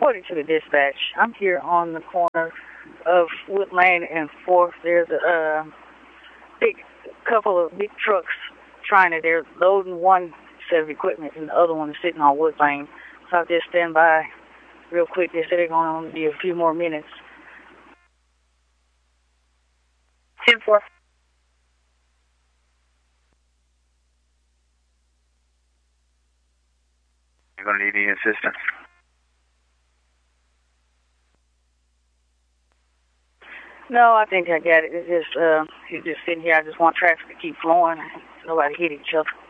According to the dispatch, I'm here on the corner of Wood Lane and 4th. There's a big couple of big trucks they're loading one set of equipment and the other one is sitting on Wood Lane. So I'll just stand by real quick. They said they're going to be a few more minutes. 10-4. You're going to need any assistance? No, I think I got it. It's just sitting here. I just want traffic to keep flowing. Nobody hit each other.